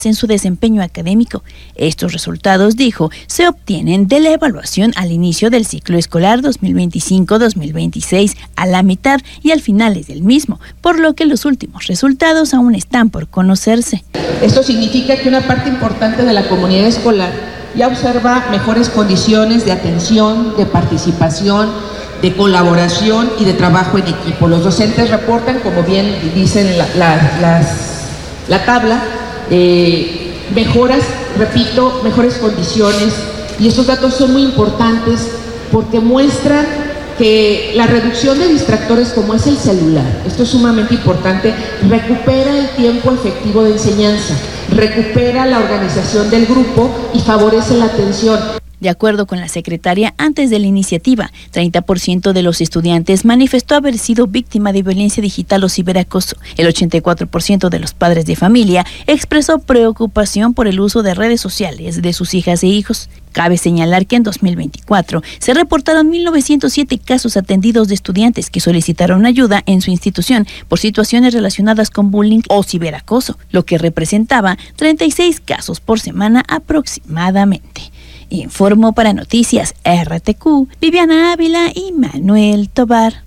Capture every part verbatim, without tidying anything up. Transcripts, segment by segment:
en su desempeño académico. Estos resultados, dijo, se obtienen de la evaluación al inicio del ciclo escolar dos mil veinticinco dos mil veintiséis, a la mitad y al finales del mismo, por lo que los últimos resultados aún están por conocerse. Esto significa que una parte importante de la comunidad escolar ya observa mejores condiciones de atención, de participación, de colaboración y de trabajo en equipo. Los docentes reportan, como bien dicen la, la, las, la tabla, Eh, mejoras, repito, mejores condiciones, y estos datos son muy importantes porque muestran que la reducción de distractores como es el celular, esto es sumamente importante, recupera el tiempo efectivo de enseñanza, recupera la organización del grupo y favorece la atención. De acuerdo con la secretaria, antes de la iniciativa, treinta por ciento de los estudiantes manifestó haber sido víctima de violencia digital o ciberacoso. El ochenta y cuatro por ciento de los padres de familia expresó preocupación por el uso de redes sociales de sus hijas e hijos. Cabe señalar que en dos mil veinticuatro se reportaron mil novecientos siete casos atendidos de estudiantes que solicitaron ayuda en su institución por situaciones relacionadas con bullying o ciberacoso, lo que representaba treinta y seis casos por semana aproximadamente. Informó para Noticias R T Q, Viviana Ávila y Manuel Tobar.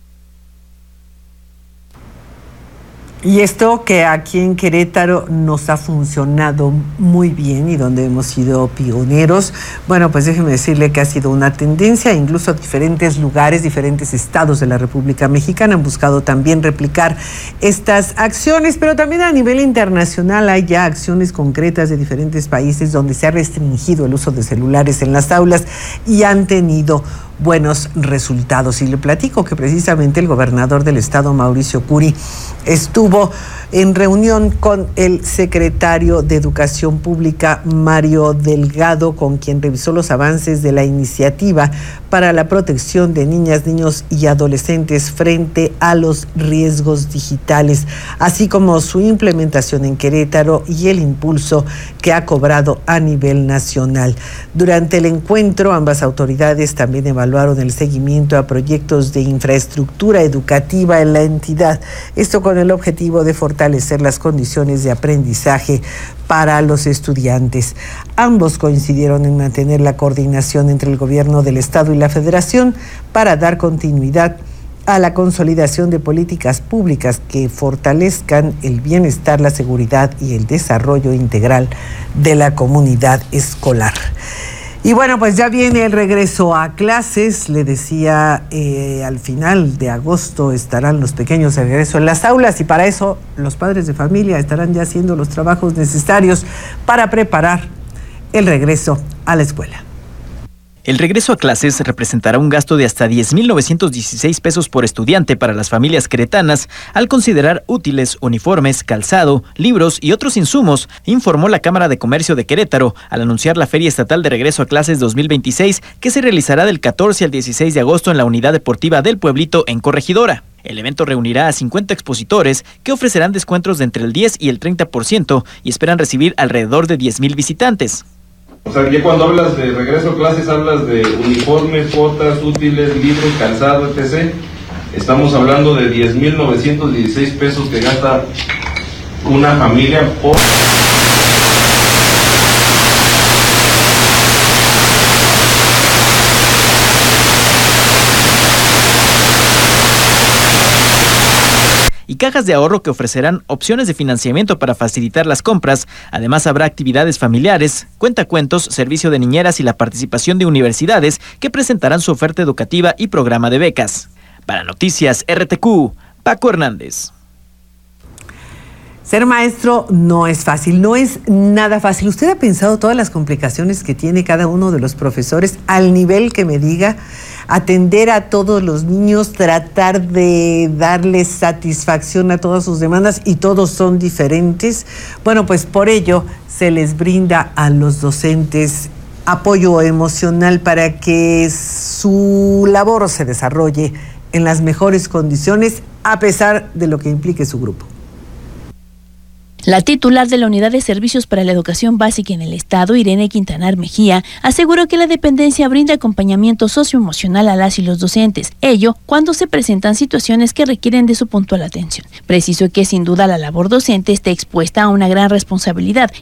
Y esto que aquí en Querétaro nos ha funcionado muy bien y donde hemos sido pioneros, bueno, pues déjeme decirle que ha sido una tendencia, incluso a diferentes lugares, diferentes estados de la República Mexicana han buscado también replicar estas acciones, pero también a nivel internacional hay ya acciones concretas de diferentes países donde se ha restringido el uso de celulares en las aulas y han tenido buenos resultados. Y le platico que precisamente el gobernador del estado, Mauricio Curi, estuvo en reunión con el secretario de Educación Pública, Mario Delgado, con quien revisó los avances de la iniciativa para la protección de niñas, niños y adolescentes frente a los riesgos digitales, así como su implementación en Querétaro y el impulso que ha cobrado a nivel nacional. Durante el encuentro, ambas autoridades también evaluaron el seguimiento a proyectos de infraestructura educativa en la entidad, esto con el objetivo de fortalecer las condiciones de aprendizaje para los estudiantes. Ambos coincidieron en mantener la coordinación entre el gobierno del estado y la federación para dar continuidad a la consolidación de políticas públicas que fortalezcan el bienestar, la seguridad y el desarrollo integral de la comunidad escolar. Y bueno, pues ya viene el regreso a clases. Le decía, eh, al final de agosto estarán los pequeños de regreso en las aulas y para eso los padres de familia estarán ya haciendo los trabajos necesarios para preparar el regreso a la escuela. El regreso a clases representará un gasto de hasta diez mil novecientos dieciséis pesos por estudiante para las familias queretanas, al considerar útiles, uniformes, calzado, libros y otros insumos, informó la Cámara de Comercio de Querétaro al anunciar la Feria Estatal de Regreso a Clases dos mil veintiséis, que se realizará del catorce al dieciséis de agosto en la Unidad Deportiva del Pueblito en Corregidora. El evento reunirá a cincuenta expositores que ofrecerán descuentos de entre el diez y el treinta por ciento y esperan recibir alrededor de diez mil visitantes. O sea, ya cuando hablas de regreso a clases, hablas de uniformes, botas, útiles, libros, calzado, etcétera. Estamos hablando de diez mil novecientos dieciséis pesos que gasta una familia por... y cajas de ahorro que ofrecerán opciones de financiamiento para facilitar las compras. Además, habrá actividades familiares, cuentacuentos, servicio de niñeras y la participación de universidades que presentarán su oferta educativa y programa de becas. Para Noticias R T Q, Paco Hernández. Ser maestro no es fácil, no es nada fácil. ¿Usted ha pensado todas las complicaciones que tiene cada uno de los profesores al nivel que me diga? Atender a todos los niños, tratar de darles satisfacción a todas sus demandas y todos son diferentes. Bueno, pues por ello se les brinda a los docentes apoyo emocional para que su labor se desarrolle en las mejores condiciones a pesar de lo que implique su grupo. La titular de la Unidad de Servicios para la Educación Básica en el Estado, Irene Quintanar Mejía, aseguró que la dependencia brinda acompañamiento socioemocional a las y los docentes, ello cuando se presentan situaciones que requieren de su puntual atención. Precisó que sin duda la labor docente está expuesta a una gran responsabilidad